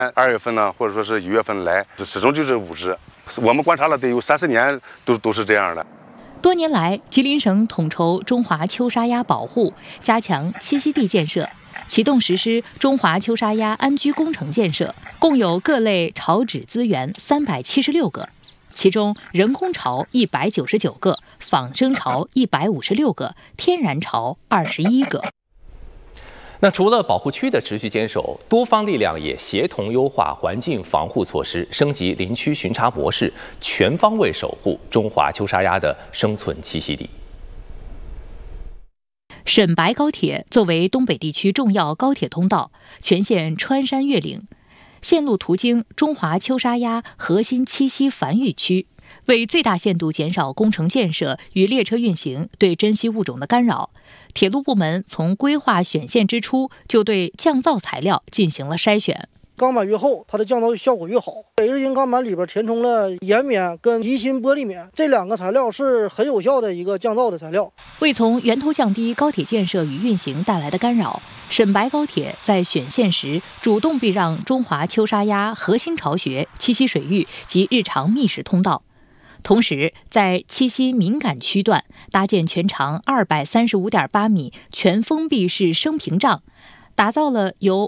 2月份呢，或者说是1月份来，始终就是5只。我们观察了得有3、4年，都是这样的。 多年来，吉林省统筹中华秋沙鸭保护，加强栖息地建设，启动实施中华秋沙鸭安居工程建设，共有各类巢址资源376个，其中人工巢199个，仿生巢156个，天然巢21个。 那除了保护区的持续坚守，多方力量也协同优化环境防护措施，升级林区巡查模式，全方位守护中华秋沙鸭的生存栖息地。 沈白高铁作为东北地区重要高铁通道，全线穿山越岭，线路途经中华秋沙鸭核心栖息繁育区，为最大限度减少工程建设与列车运行对珍稀物种的干扰，铁路部门从规划选线之初就对降噪材料进行了筛选。 钢板越厚，它的降噪效果越好。北日型钢板里边填充了岩棉跟离心玻璃棉，这2个材料是很有效的一个降噪的材料。 为从源头降低高铁建设与运行带来的干扰，沈白高铁在选线时主动避让中华秋沙鸭核心巢穴、栖息水域及日常觅食通道。同时，在栖息敏感区段搭建全长235.8米全封闭式升屏障，打造了由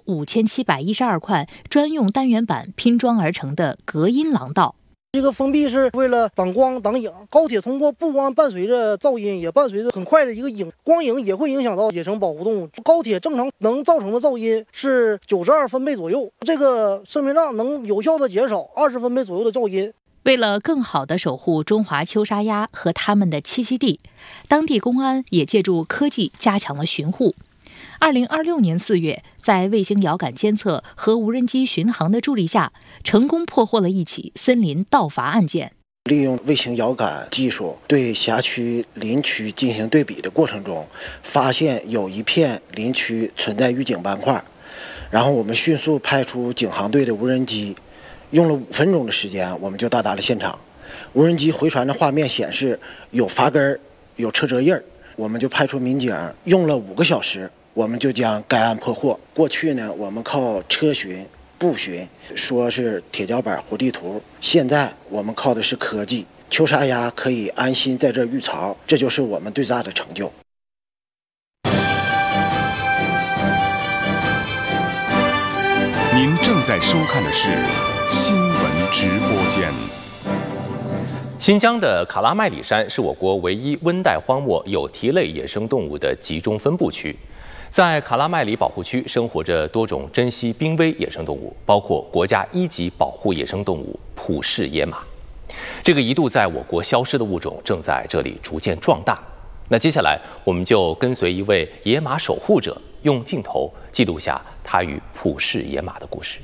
5712块专用单元板拼装而成的隔音廊道。 这个封闭是为了挡光挡影，高铁通过不光伴随着噪音，也伴随着很快的一个影，光影也会影响到野生保护动物。高铁正常能造成的噪音是92分贝左右，这个升屏障能有效的减少20分贝左右的噪音。 为了更好地守护中华秋沙鸭和它们的栖息地，当地公安也借助科技加强了巡护。2026年4月，在卫星遥感监测和无人机巡航的助力下，成功破获了一起森林盗伐案件。 利用卫星遥感技术对辖区林区进行对比的过程中，发现有一片林区存在预警斑块，然后我们迅速派出警航队的无人机，用了5分钟的时间，我们就到达了现场。无人机回传的画面显示有伐根、有车辙印，我们就派出民警，用了5个小时，我们就将该案破获。过去呢，我们靠车巡、步巡，说是铁脚板、活地图，现在我们靠的是科技，秋沙鸭可以安心在这育巢，这就是我们最大的成就。 您正在收看的是新闻直播间。 新疆的卡拉麦里山是我国唯一温带荒漠有蹄类野生动物的集中分布区。在卡拉麦里保护区生活着多种珍稀濒危野生动物，包括国家1级保护野生动物普氏野马。这个一度在我国消失的物种正在这里逐渐壮大。那接下来，我们就跟随一位野马守护者，用镜头记录下他与普氏野马的故事。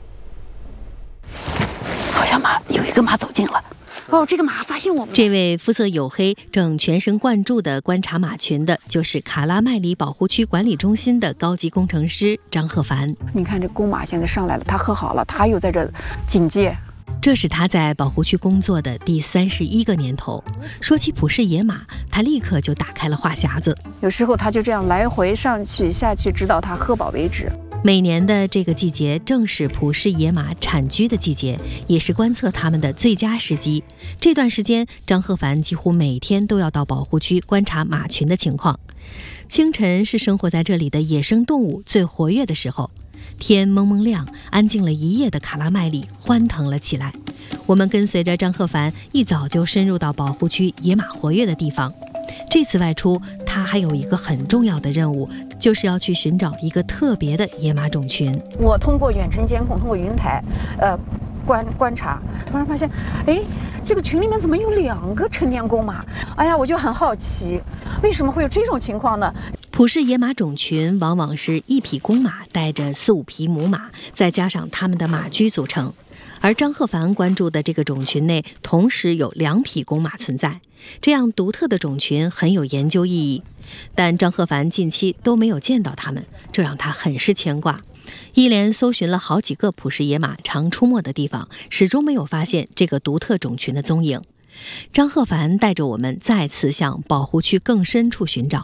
好像有一个马走近了。哦，这个马发现我们。 这位肤色黝黑、正全神贯注地观察马群的，就是卡拉麦里保护区管理中心的高级工程师张鹤凡。 你看这公马现在上来了，他喝好了，他又在这警戒。 这是他在保护区工作的第31个年头。说起普氏野马，他立刻就打开了话匣子。 有时候他就这样来回上去下去，直到他喝饱为止。 每年的这个季节正是普氏野马产居的季节，也是观测它们的最佳时机。这段时间，张鹤凡几乎每天都要到保护区观察马群的情况。清晨是生活在这里的野生动物最活跃的时候，天蒙蒙亮，安静了一夜的卡拉麦里欢腾了起来。我们跟随着张鹤凡一早就深入到保护区野马活跃的地方。这次外出，他还有一个很重要的任务，就是要去寻找一个特别的野马种群。 我通过远程监控，通过云台，观察，突然发现，哎，这个群里面怎么有2个成年公马？哎呀，我就很好奇，为什么会有这种情况呢？ 普氏野马种群往往是1匹公马带着4、5匹母马，再加上它们的马驹组成。而张鹤凡关注的这个种群内，同时有2匹公马存在。这样独特的种群很有研究意义，但张鹤凡近期都没有见到它们，这让他很是牵挂。一连搜寻了好几个普氏野马常出没的地方，始终没有发现这个独特种群的踪影。张鹤凡带着我们再次向保护区更深处寻找。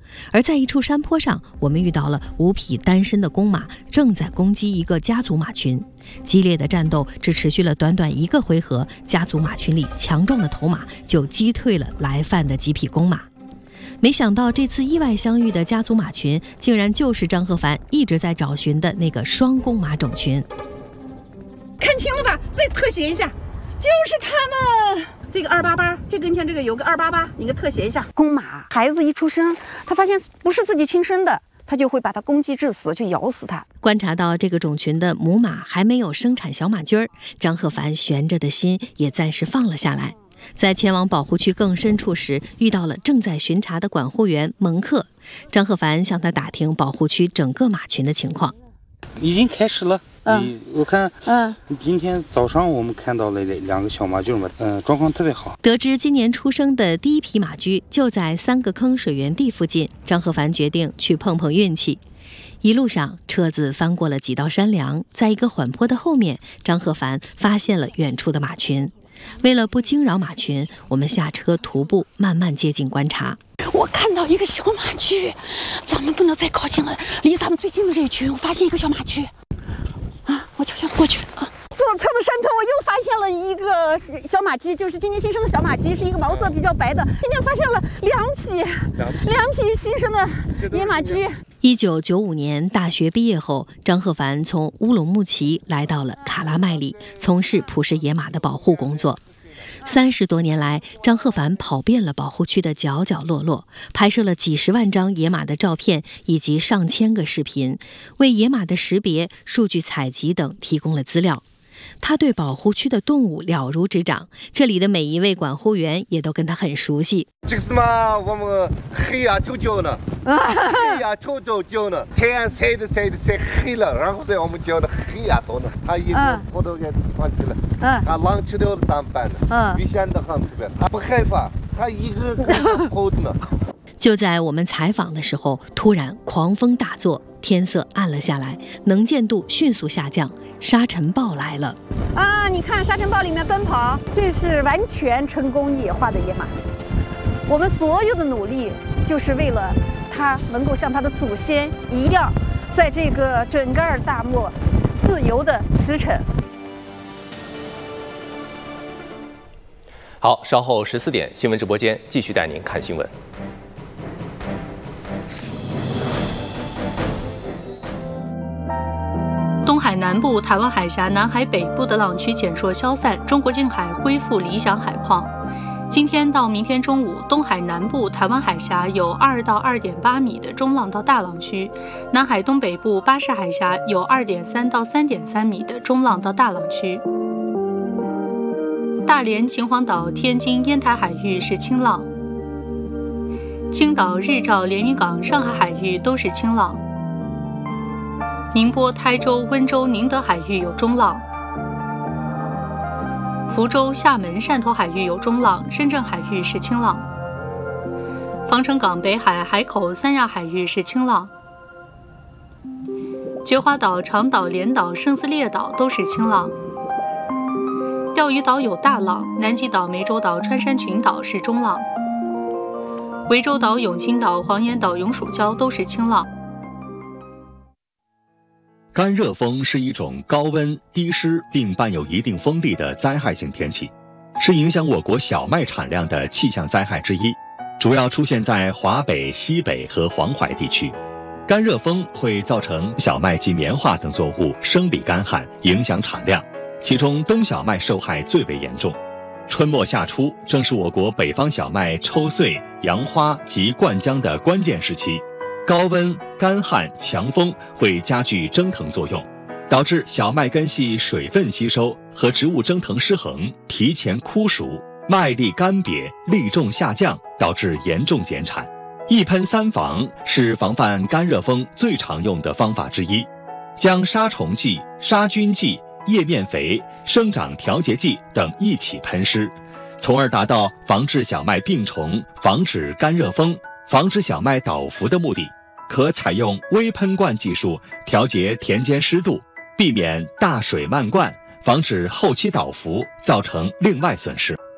而在一处山坡上，我们遇到了5匹单身的公马正在攻击一个家族马群。激烈的战斗只持续了短短1个回合，家族马群里强壮的头马就击退了来犯的几匹公马。没想到这次意外相遇的家族马群，竟然就是张鹤帆一直在找寻的那个双公马种群。 看清了吧？再特写一下，就是他们。这个288，这跟前这个有个288，你给特写一下。公马孩子一出生，他发现不是自己亲生的，他就会把它攻击致死，去咬死它。 观察到这个种群的母马还没有生产小马驹儿，张鹤帆悬着的心也暂时放了下来。在前往保护区更深处时，遇到了正在巡查的管护员蒙克。张鹤帆向他打听保护区整个马群的情况。 已经开始了。我看，今天早上我们看到了2个小马驹嘛，状况特别好。 得知今年出生的第1匹马驹就在3个坑水源地附近，张鹤帆决定去碰碰运气。一路上，车子翻过了几道山梁，在一个缓坡的后面，张鹤帆发现了远处的马群。为了不惊扰马群，我们下车徒步慢慢接近观察。 我看到一个小马驹，咱们不能再靠近了，离咱们最近的这群，我发现一个小马驹。我悄悄过去啊！左侧的山头，我又发现了一个小马驹，就是今年新生的小马驹，是一个毛色比较白的。今天发现了两匹新生的野马驹。 1995年大学毕业后，张鹤帆从乌鲁木齐来到了卡拉麦里，从事普什野马的保护工作。30多年来，张鹤帆跑遍了保护区的角角落落，拍摄了几十万张野马的照片以及上千个视频，为野马的识别、数据采集等提供了资料。他对保护区的动物了如指掌，这里的每一位管护员也都跟他很熟悉。 这个什么，我们黑呀就叫呢，黑呀就叫呢，太阳晒黑了，然后我们叫的黑呀多呢。他一个跑到那地方去了，他狼吃掉了咋么办呢？危险的很，他不害怕，他一个跑的呢。 就在我们采访的时候，突然狂风大作，天色暗了下来，能见度迅速下降，沙尘暴来了啊！你看沙尘暴里面奔跑，这是完全成功野化的野马。我们所有的努力，就是为了它能够像它的祖先一样，在这个准噶尔大漠自由的驰骋。 好，稍后14点，新闻直播间继续带您看新闻。 东海南部、台湾海峡南海北部的浪区减弱消散，中国近海恢复理想海况。今天到明天中午，东海南部、台湾海峡有2到2.8米的中浪到大浪区，南海东北部、巴士海峡有2.3到3.3米的中浪到大浪区。大连、秦皇岛、天津、烟台海域是轻浪，青岛、日照、连云港、上海海域都是轻浪。宁波、台州、温州、宁德海域有中浪，福州、厦门、汕头海域有中浪，深圳海域是轻浪。防城港、北海、海口、三亚海域是轻浪。菊花岛、长岛、连岛、圣斯列岛都是轻浪。钓鱼岛有大浪，南极岛、湄洲岛、穿山群岛是中浪。涠洲岛、永清岛、黄岩岛、永暑礁都是轻浪。 干热风是一种高温、低湿并伴有一定风力的灾害性天气，是影响我国小麦产量的气象灾害之一，主要出现在华北、西北和黄淮地区。干热风会造成小麦及棉花等作物生理干旱，影响产量，其中冬小麦受害最为严重。春末夏初正是我国北方小麦抽穗、扬花及灌浆的关键时期。高温、干旱、强风会加剧蒸腾作用，导致小麦根系水分吸收和植物蒸腾失衡，提前枯熟，麦粒干瘪，粒重下降，导致严重减产。一喷三防是防范干热风最常用的方法之一，将杀虫剂、杀菌剂、叶面肥、生长调节剂等一起喷施，从而达到防治小麦病虫、防止干热风、防止小麦倒伏的目的。可采用微喷灌技术调节田间湿度，避免大水漫灌，防止后期倒伏造成另外损失。